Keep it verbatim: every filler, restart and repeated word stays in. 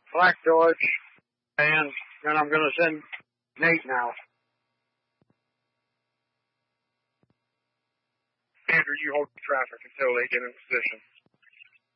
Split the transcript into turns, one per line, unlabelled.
Black Dodge, and then I'm going to send Nate now.
Andrew, you hold the traffic until they get in position.